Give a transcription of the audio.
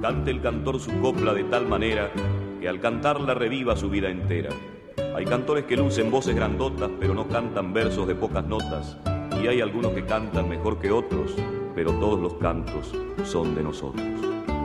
cante el cantor su copla de tal manera que al cantarla reviva su vida entera. Hay cantores que lucen voces grandotas, pero no cantan versos de pocas notas, y hay algunos que cantan mejor que otros, pero todos los cantos son de nosotros.